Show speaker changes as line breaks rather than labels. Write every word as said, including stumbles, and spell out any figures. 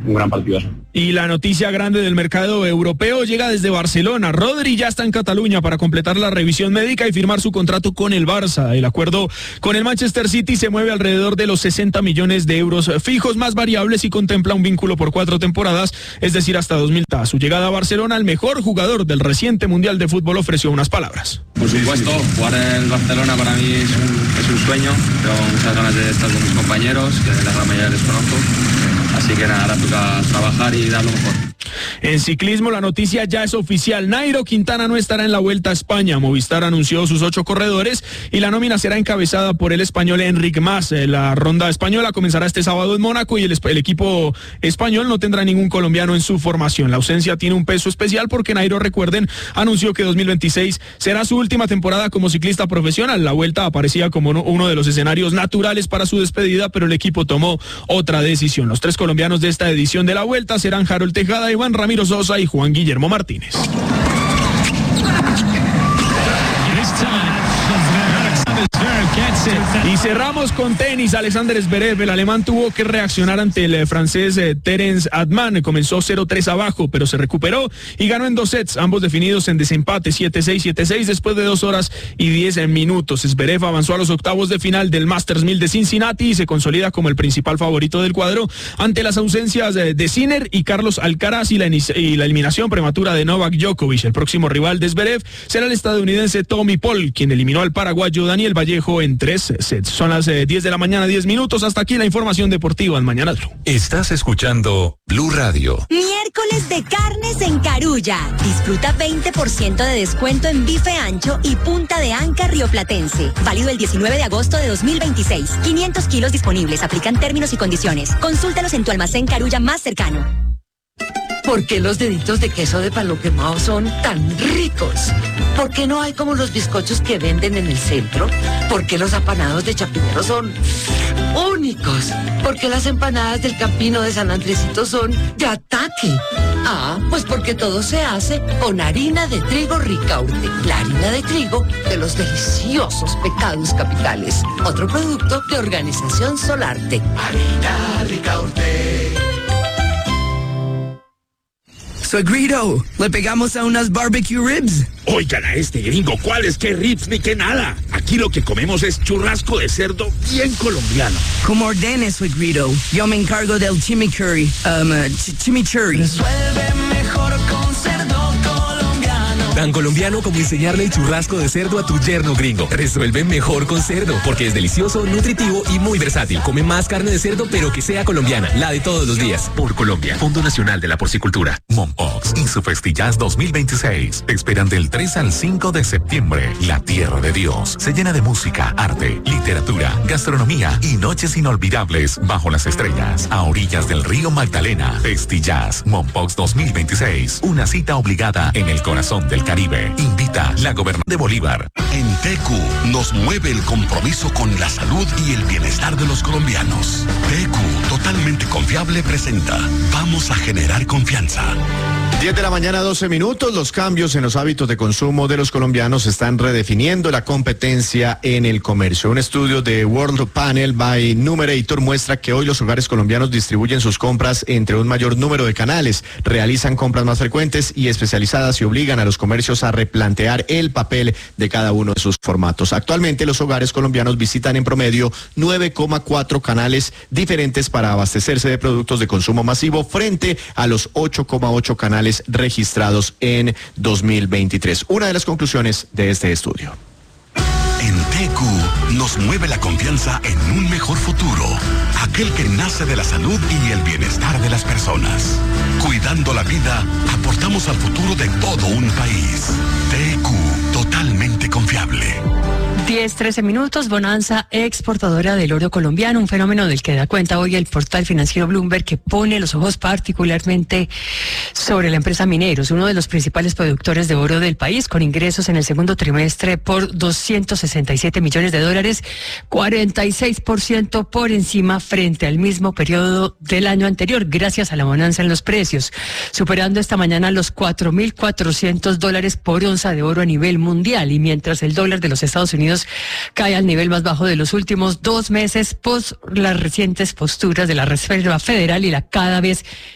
un gran partido.
Y la noticia grande del mercado europeo llega desde Barcelona. Rodri ya está en Cataluña para completar la revisión médica y firmar su contrato con el Barça. El acuerdo con el Manchester City se mueve alrededor de los sesenta millones de euros fijos más variables y contempla un vínculo por cuatro temporadas, es decir, hasta dos mil treinta. A su llegada a Barcelona, el mejor jugador del reciente Mundial de Fútbol ofreció unas palabras.
Por supuesto, jugar en Barcelona para mí es un, es un sueño. Tengo muchas ganas de estar con mis compañeros, que la gran mayoría les conozco. Así que nada, ahora toca trabajar y dar lo mejor.
En ciclismo la noticia ya es oficial. Nairo Quintana no estará en la Vuelta a España. Movistar anunció sus ocho corredores y la nómina será encabezada por el español Enric Mas. La ronda española comenzará este sábado en Mónaco y el, el equipo español no tendrá ningún colombiano en su formación. La ausencia tiene un peso especial porque Nairo, recuerden, anunció que dos mil veintiséis será su última temporada como ciclista profesional. La Vuelta aparecía como uno de los escenarios naturales para su despedida, pero el equipo tomó otra decisión. Los tres colombianos de esta edición de la Vuelta serán Harold Tejada, Iván Ramiro Sosa y Juan Guillermo Martínez. Y cerramos con tenis. Alexander Zverev, el alemán, tuvo que reaccionar ante el francés eh, Terence Adman. Comenzó cero tres abajo, pero se recuperó y ganó en dos sets, ambos definidos en desempate siete seis, siete seis después de dos horas y diez minutos. Zverev avanzó a los octavos de final del Masters mil de Cincinnati y se consolida como el principal favorito del cuadro ante las ausencias de, de Sinner y Carlos Alcaraz y la, y la eliminación prematura de Novak Djokovic. El próximo rival de Zverev será el estadounidense Tommy Paul, quien eliminó al paraguayo Daniel Vallejo en tres sets. Son las eh, diez de la mañana, diez minutos. Hasta aquí la información deportiva en Mañana Blue.
Estás escuchando Blue Radio.
Miércoles de carnes en Carulla. Disfruta veinte por ciento de descuento en bife ancho y punta de anca rioplatense. Válido el diecinueve de agosto de dos mil veintiséis. quinientos kilos disponibles. Aplican términos y condiciones. Consúltalos en tu almacén Carulla más cercano.
¿Por qué los deditos de queso de palo quemado son tan ricos? ¿Por qué no hay como los bizcochos que venden en el centro? ¿Por qué los apanados de Chapinero son únicos? ¿Por qué las empanadas del Campino de San Andresito son de ataque? Ah, pues porque todo se hace con harina de trigo Ricaurte, la harina de trigo de los deliciosos pecados capitales. Otro producto de Organización Solarte.
Harina Ricaurte.
Suegrito, ¿le pegamos a unas barbecue ribs?
Oigan a este gringo, ¿cuáles qué ribs ni qué nada? Aquí lo que comemos es churrasco de cerdo bien colombiano.
Como ordene, suegrito. Yo me encargo del chimichurri. Um, uh, ch chimichurri.
Resuelve mejor con cerdo colombiano.
Tan colombiano como enseñarle el churrasco de cerdo a tu yerno gringo. Resuelve mejor con cerdo, porque es delicioso, nutritivo y muy versátil. Come más carne de cerdo, pero que sea colombiana, la de todos los días.
Por Colombia, Fondo Nacional de la Porcicultura. Mompox y su Festillas dos mil veintiséis te esperan del tres al cinco de septiembre. La Tierra de Dios se llena de música, arte, literatura, gastronomía y noches inolvidables bajo las estrellas, a orillas del río Magdalena. Festillas Mompox dos mil veintiséis, una cita obligada en el corazón del Caribe. Invita la gobernadora de Bolívar.
En T Q nos mueve el compromiso con la salud y el bienestar de los colombianos. T Q, totalmente confiable, presenta Vamos a generar confianza.
diez de la mañana, doce minutos. Los cambios en los hábitos de consumo de los colombianos están redefiniendo la competencia en el comercio. Un estudio de World Panel by Numerator muestra que hoy los hogares colombianos distribuyen sus compras entre un mayor número de canales, realizan compras más frecuentes y especializadas y obligan a los comercios a replantear el papel de cada uno de sus formatos. Actualmente los hogares colombianos visitan en promedio nueve coma cuatro canales diferentes para abastecerse de productos de consumo masivo frente a los ocho coma ocho canales registrados en dos mil veintitrés. Una de las conclusiones de este estudio.
En T Q nos mueve la confianza en un mejor futuro, aquel que nace de la salud y el bienestar de las personas. Cuidando la vida, aportamos al futuro de todo un país. T Q, totalmente confiable.
diez, trece minutos, bonanza exportadora del oro colombiano, un fenómeno del que da cuenta hoy el portal financiero Bloomberg, que pone los ojos particularmente sobre la empresa Mineros, uno de los principales productores de oro del país, con ingresos en el segundo trimestre por doscientos sesenta y siete millones de dólares, cuarenta y seis por ciento por encima frente al mismo periodo del año anterior, gracias a la bonanza en los precios, superando esta mañana los cuatro mil cuatrocientos dólares por onza de oro a nivel mundial, y mientras el dólar de los Estados Unidos cae al nivel más bajo de los últimos dos meses, pos las recientes posturas de la Reserva Federal y la cada vez